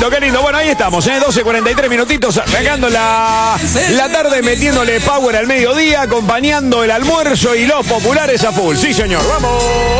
lindo, qué lindo. Bueno, ahí estamos, 12:43 minutitos, arrancando la tarde, metiéndole power al mediodía, acompañando el almuerzo y los populares a full. Sí, señor, vamos.